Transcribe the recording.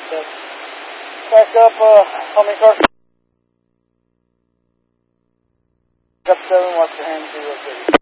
Back up, how many cars? Up 7, watch your hands, 0 30.